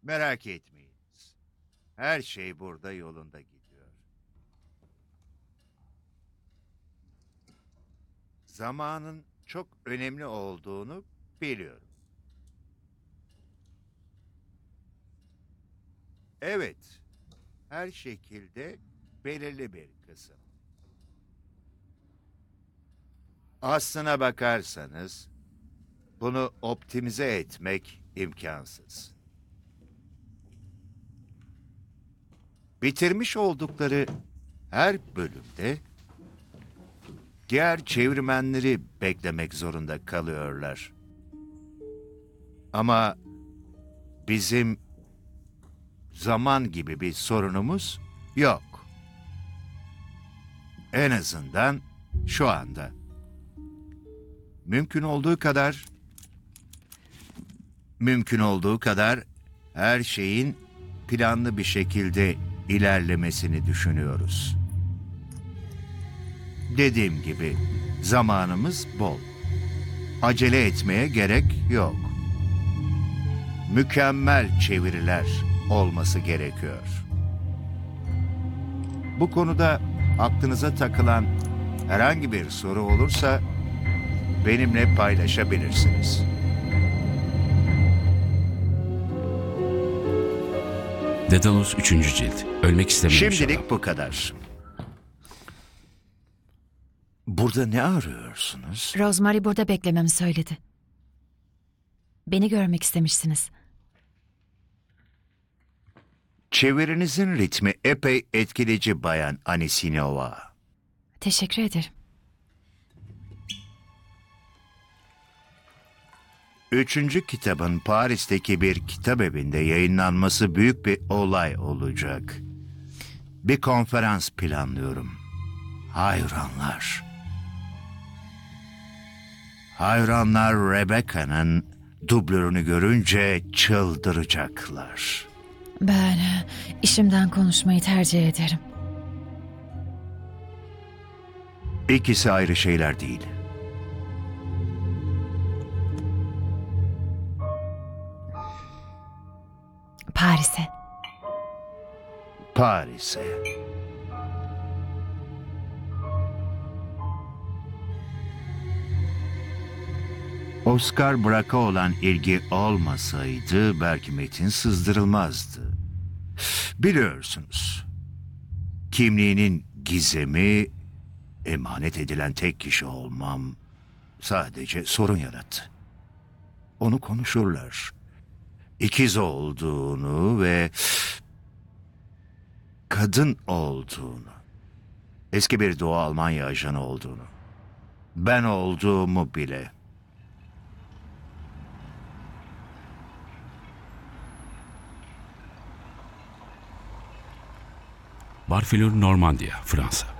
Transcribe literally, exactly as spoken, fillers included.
Merak etmeyiniz. Her şey burada yolunda gidiyor. Zamanın çok önemli olduğunu biliyorum. Evet, her şekilde belirli bir kısım. Aslına bakarsanız bunu optimize etmek imkansız. Bitirmiş oldukları her bölümde diğer çevirmenleri beklemek zorunda kalıyorlar. Ama bizim zaman gibi bir sorunumuz yok. En azından şu anda. Mümkün olduğu kadar mümkün olduğu kadar her şeyin planlı bir şekilde ilerlemesini düşünüyoruz. Dediğim gibi zamanımız bol. Acele etmeye gerek yok. Mükemmel çeviriler olması gerekiyor. Bu konuda aklınıza takılan herhangi bir soru olursa benimle paylaşabilirsiniz. Dedalus üçüncü cilt. Ölmek istememiş Şimdilik adam. bu kadar. Burada ne arıyorsunuz? Rosemary burada beklememi söyledi. Beni görmek istemişsiniz. Çevirinizin ritmi epey etkileyici Bayan Anisinova. Teşekkür ederim. Üçüncü kitabın Paris'teki bir kitap evinde yayınlanması büyük bir olay olacak. Bir konferans planlıyorum. Hayranlar. Hayranlar Rebecca'nın dublörünü görünce çıldıracaklar. Ben işimden konuşmayı tercih ederim. İkisi ayrı şeyler değil. Paris'e. Paris'e. Oscar Brack'a olan ilgi olmasaydı belki metin sızdırılmazdı. Biliyorsunuz, kimliğinin gizemi, emanet edilen tek kişi olmam sadece sorun yarattı. Onu konuşurlar. İkiz olduğunu ve kadın olduğunu, eski bir Doğu Almanya ajanı olduğunu, ben olduğumu bile. Barfilur, Normandiya, Fransa.